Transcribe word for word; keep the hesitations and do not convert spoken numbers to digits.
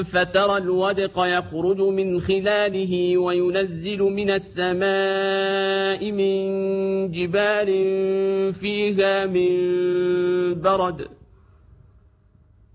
فترى الودق يخرج من خلاله وينزل من السماء من جبال فيها من برد